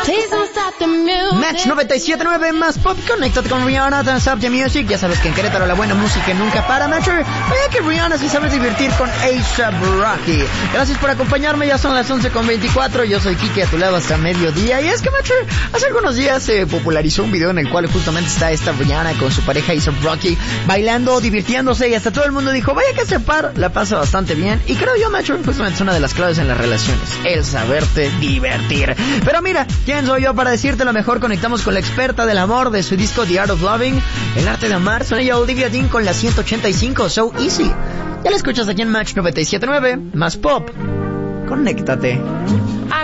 Match 97.9 más pop. Conéctate con Rihanna, Dance Up the Music. Ya sabes que en Querétaro la buena música nunca para, Matcher. Vaya que Rihanna se sabe divertir con A$AP Rocky. Gracias por acompañarme, ya son las 11:24. Yo soy Kike, a tu lado hasta mediodía. Y es que, Matcher, hace algunos días se popularizó un video en el cual justamente está esta Rihanna con su pareja A$AP Rocky bailando, divirtiéndose, y hasta todo el mundo dijo, vaya que ese par la pasa bastante bien. Y creo yo, Matcher, justamente es una de las claves en las relaciones, el saberte divertir. Pero mira, ¿quién soy yo para decirte lo mejor? Conectamos con la experta del amor de su disco The Art of Loving, el arte de amar. Son ella, Olivia Dean, con la 185, So Easy. Ya la escuchas aquí en Match 97.9 más pop. Conéctate.